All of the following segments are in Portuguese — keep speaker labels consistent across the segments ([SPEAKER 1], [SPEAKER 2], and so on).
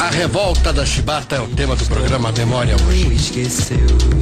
[SPEAKER 1] A revolta da chibata é o tema do programa Memória hoje.
[SPEAKER 2] Esqueceu.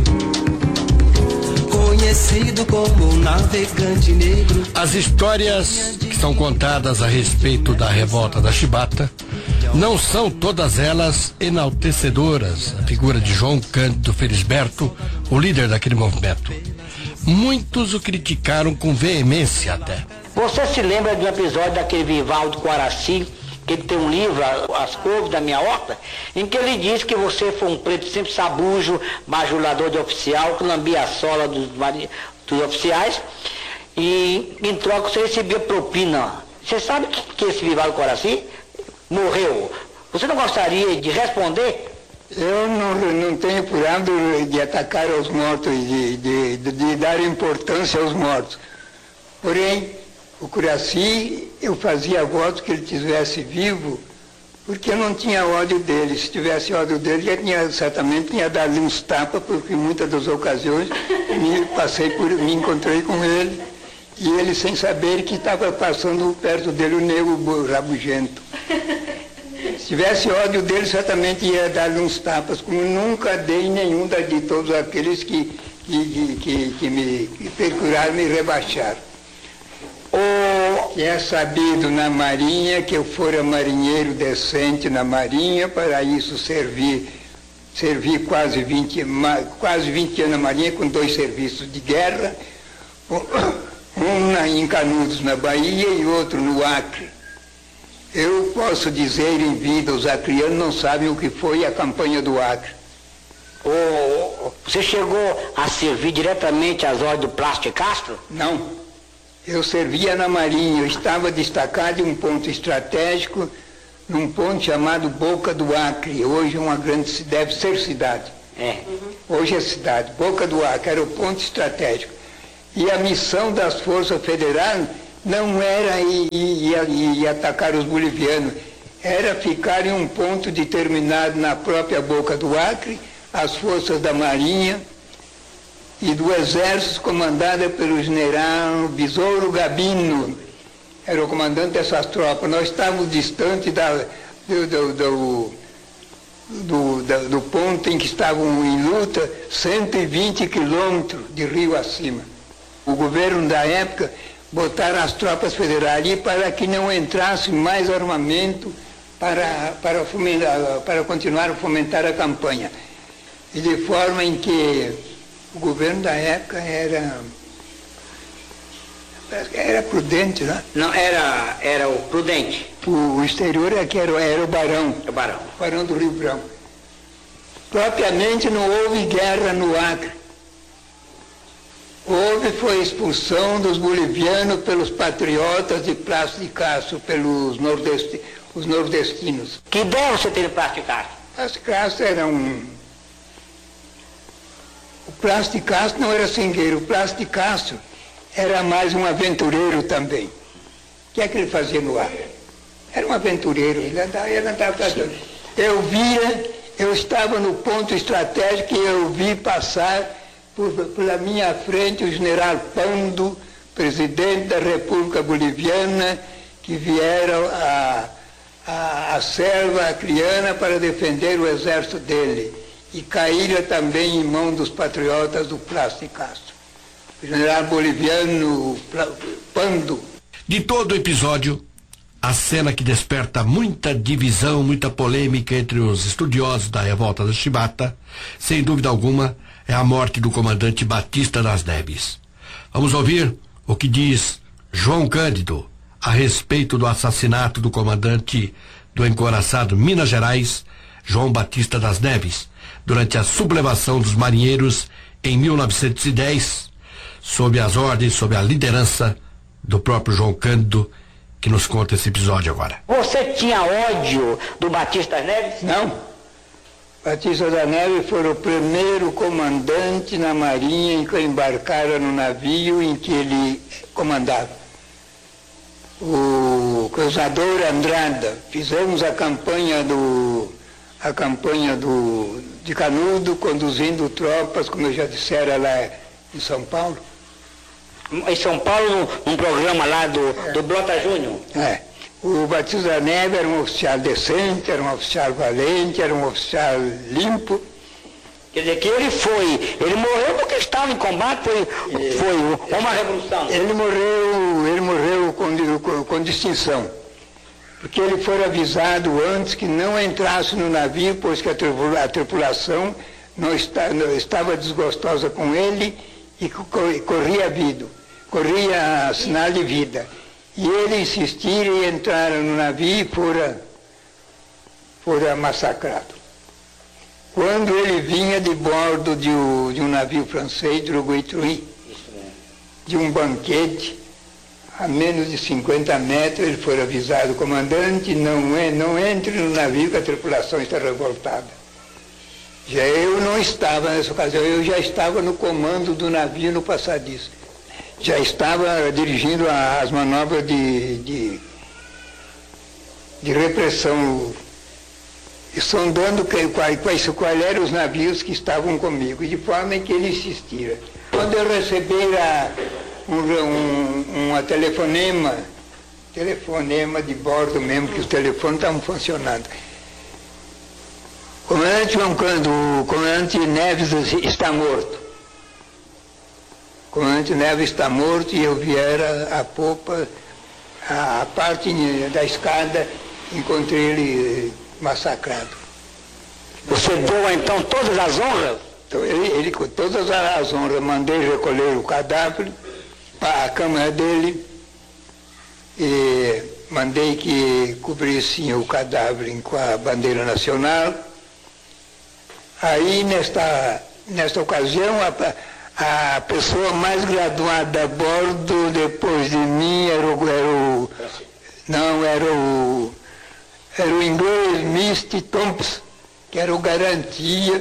[SPEAKER 2] Conhecido como um navegante negro.
[SPEAKER 1] As histórias que são contadas a respeito da revolta da chibata não são todas elas enaltecedoras. A figura de João Cândido Felisberto, o líder daquele movimento. Muitos o criticaram com veemência até.
[SPEAKER 3] Você se lembra de um episódio daquele Vivaldo Coaraci, que ele tem um livro, As Couves da Minha Horta, em que ele diz que você foi um preto sempre sabujo, bajulador de oficial, que lambia a sola dos oficiais, e em troca você recebia propina. Você sabe que esse Vivaldo Coaraci morreu? Você não gostaria de responder?
[SPEAKER 4] Eu não tenho plano de atacar os mortos, de dar importância aos mortos. Porém, o Coraci, eu fazia voto que ele estivesse vivo, porque eu não tinha ódio dele. Se tivesse ódio dele, eu certamente tinha dado uns tapas, porque em muitas das ocasiões me encontrei com ele, e ele sem saber que estava passando perto dele o nego rabugento. Se tivesse ódio dele, certamente ia dar-lhe uns tapas, como nunca dei nenhum de todos aqueles que me procuraram me rebaixar. É sabido na Marinha que eu fora marinheiro decente na Marinha, para isso servi quase 20 anos na Marinha, com 2 serviços de guerra, um em Canudos, na Bahia, e outro no Acre. Eu posso dizer em vida, os acrianos não sabem o que foi a campanha do Acre.
[SPEAKER 3] Você chegou a servir diretamente às ordens do Plácio de Castro?
[SPEAKER 4] Não. Eu servia na Marinha, eu estava destacado em um ponto estratégico, num ponto chamado Boca do Acre. Hoje deve ser cidade. Hoje é cidade. Boca do Acre era o ponto estratégico. E a missão das forças federais não era ir atacar os bolivianos, era ficar em um ponto determinado na própria Boca do Acre, as forças da Marinha e do Exército, comandada pelo general Besouro Gabino, era o comandante dessas tropas. Nós estávamos distantes do ponto em que estavam em luta, 120 quilômetros de rio acima. O governo da época botaram as tropas federais ali para que não entrasse mais armamento para continuar a fomentar a campanha. E de forma em que o governo da época era prudente, né?
[SPEAKER 3] Não, era o prudente.
[SPEAKER 4] O exterior era o Barão.
[SPEAKER 3] O Barão.
[SPEAKER 4] Barão do Rio Branco. Propriamente não houve guerra no Acre. Foi a expulsão dos bolivianos pelos patriotas de Plácio de Castro, pelos os nordestinos.
[SPEAKER 3] Que ideia você teve de Plácio de Castro?
[SPEAKER 4] Plácio de Castro era O Plácio de Castro não era sengueiro, o Plácio de Castro era mais um aventureiro também. O que é que ele fazia no Acre? Era um aventureiro, ele andava fazendo. Eu estava no ponto estratégico e eu vi passar pela minha frente o general Pando, presidente da República Boliviana, que vieram à selva acreana para defender o exército dele, e caíram também em mão dos patriotas do Plácio de Castro. O general boliviano Pando.
[SPEAKER 1] De todo o episódio, a cena que desperta muita divisão, muita polêmica entre os estudiosos da revolta da chibata, sem dúvida alguma, é a morte do comandante Batista das Neves. Vamos ouvir o que diz João Cândido a respeito do assassinato do comandante do encouraçado Minas Gerais, João Batista das Neves, durante a sublevação dos marinheiros em 1910, sob as ordens, sob a liderança do próprio João Cândido, que nos conta esse episódio agora.
[SPEAKER 3] Você tinha ódio do Batista das Neves?
[SPEAKER 4] Não. Batista das Neves foi o primeiro comandante na Marinha em que embarcaram no navio em que ele comandava. O cruzador Andrada. Fizemos a campanha de Canudo, conduzindo tropas, como eu já dissera, lá em São Paulo.
[SPEAKER 3] Em São Paulo, num programa lá do Blota Júnior?
[SPEAKER 4] O Batista Neves era um oficial decente, era um oficial valente, era um oficial limpo.
[SPEAKER 3] Quer dizer que ele morreu porque estava em combate, foi uma revolução.
[SPEAKER 4] Ele morreu com distinção, porque ele foi avisado antes que não entrasse no navio, pois que a tripulação não estava desgostosa com ele e corria sinal de vida. E ele insistir e entraram no navio e fora massacrado. Quando ele vinha de bordo de um navio francês, Droguetruy, de um banquete, a menos de 50 metros, ele foi avisado, comandante, não entre no navio que a tripulação está revoltada. Já eu não estava nessa ocasião, eu já estava no comando do navio no passadiço. Já estava dirigindo as manobras de repressão, e sondando quais eram os navios que estavam comigo, de forma que ele insistira. Quando eu recebera um telefonema de bordo mesmo, que os telefones estavam funcionando. O comandante Neves está morto. O comandante Neves está morto e eu viera a popa, a parte da escada, encontrei ele massacrado.
[SPEAKER 3] Você deu então todas as honras?
[SPEAKER 4] Então, ele com todas as honras, mandei recolher o cadáver para a câmara dele e mandei que cobrissem o cadáver com a bandeira nacional. Aí, nesta ocasião, a pessoa mais graduada a bordo, depois de mim, era o inglês Misty Thompson, que era o garantia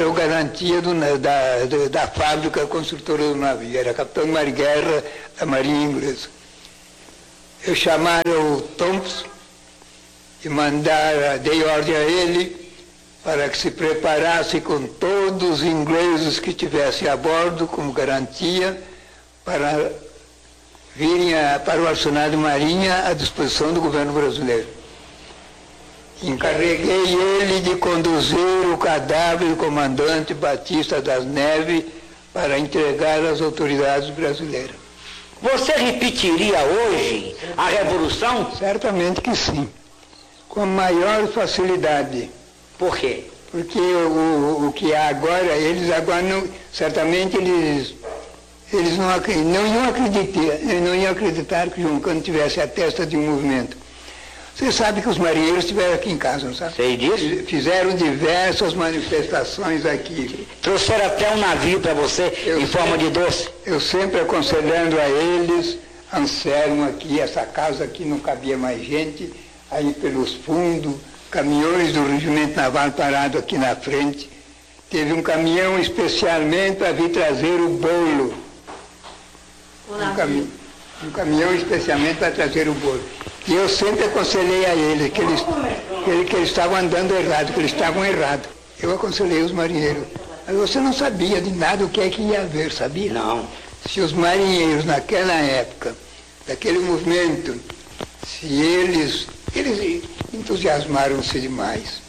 [SPEAKER 4] da fábrica construtora do navio, era capitão de mar-guerra da Marinha Inglesa. Eu chamaram o Thompson e dei ordem a ele para que se preparasse com todos os ingleses que estivessem a bordo como garantia para virem para o arsenal de marinha à disposição do governo brasileiro. Encarreguei ele de conduzir o cadáver do comandante Batista das Neves para entregar às autoridades brasileiras.
[SPEAKER 3] Você repetiria hoje a Revolução?
[SPEAKER 4] Certamente que sim, com a maior facilidade.
[SPEAKER 3] Por quê?
[SPEAKER 4] Porque o que há agora, certamente eles não iam acreditar que João Cândido tivesse a testa de um movimento. Você sabe que os marinheiros estiveram aqui em casa, não sabe?
[SPEAKER 3] Sei disso.
[SPEAKER 4] Fizeram diversas manifestações aqui.
[SPEAKER 3] Trouxeram até um navio para você em forma de doce.
[SPEAKER 4] Eu sempre aconselhando a eles, Anselmo aqui, essa casa aqui não cabia mais gente, aí pelos fundos, caminhões do regimento naval parado aqui na frente. Teve um caminhão especialmente para vir trazer o bolo. Um caminhão especialmente para trazer o bolo. E eu sempre aconselhei a eles que eles estavam andando errado, que eles estavam errados. Eu aconselhei os marinheiros. Mas você não sabia de nada o que é que ia haver, sabia?
[SPEAKER 3] Não.
[SPEAKER 4] Se os marinheiros naquela época, daquele movimento, se eles entusiasmaram-se demais.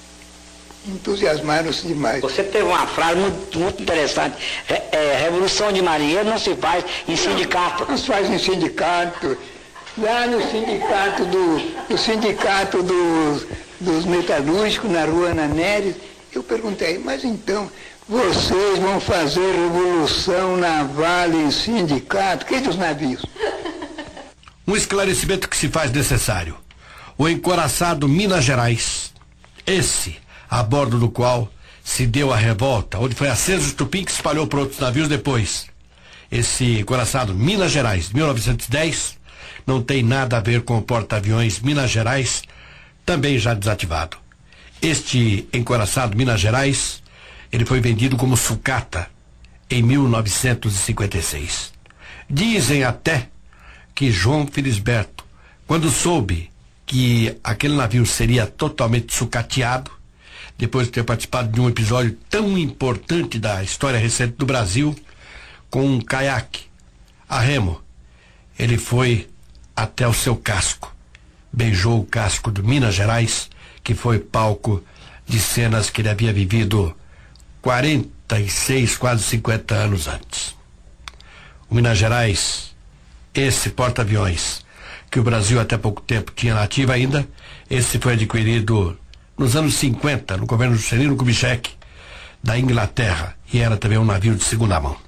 [SPEAKER 3] Você teve uma frase muito interessante. Revolução de marinheiro não se faz em sindicato.
[SPEAKER 4] Não se faz em sindicato. Lá no sindicato dos metalúrgicos, na rua Ana Neres, eu perguntei, mas então, vocês vão fazer revolução naval em sindicato? Que dos navios?
[SPEAKER 1] Um esclarecimento que se faz necessário. O encoraçado Minas Gerais, esse a bordo do qual se deu a revolta, onde foi aceso o estupim que se espalhou para outros navios depois. Esse encoraçado Minas Gerais, 1910, não tem nada a ver com o porta-aviões Minas Gerais, também já desativado. Este encoraçado Minas Gerais, ele foi vendido como sucata em 1956. Dizem até que João Felisberto, quando soube que aquele navio seria totalmente sucateado, depois de ter participado de um episódio tão importante da história recente do Brasil, com um caiaque a remo, ele foi até o seu casco, beijou o casco de Minas Gerais, que foi palco de cenas que ele havia vivido 46, quase 50 anos antes. O Minas Gerais, esse porta-aviões, que o Brasil até pouco tempo tinha na ativa ainda, esse foi adquirido nos anos 50, no governo de Juscelino Kubitschek, da Inglaterra, e era também um navio de segunda mão.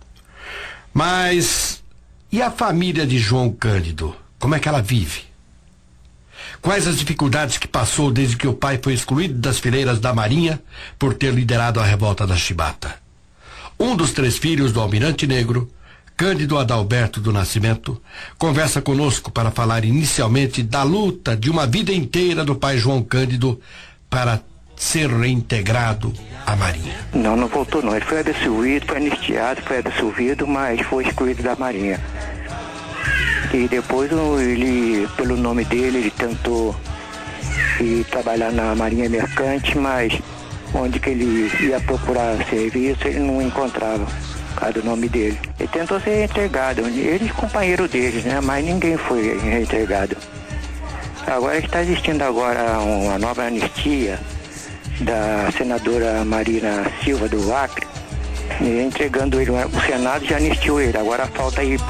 [SPEAKER 1] Mas, e a família de João Cândido? Como é que ela vive? Quais as dificuldades que passou desde que o pai foi excluído das fileiras da Marinha por ter liderado a revolta da Chibata? Um dos 3 filhos do Almirante Negro, Cândido Adalberto do Nascimento, conversa conosco para falar inicialmente da luta de uma vida inteira do pai João Cândido para ser reintegrado à Marinha.
[SPEAKER 5] Não voltou não. Ele foi absolvido, foi anistiado, foi absolvido, mas foi excluído da Marinha. E depois ele, pelo nome dele, ele tentou ir trabalhar na Marinha Mercante, mas onde que ele ia procurar serviço, ele não encontrava, por causa do nome dele. Ele tentou ser reintegrado, ele e companheiro dele, né? Mas ninguém foi reintegrado. Agora está existindo agora uma nova anistia da senadora Marina Silva do Acre, e entregando ele, o Senado já anistiou ele, agora falta ir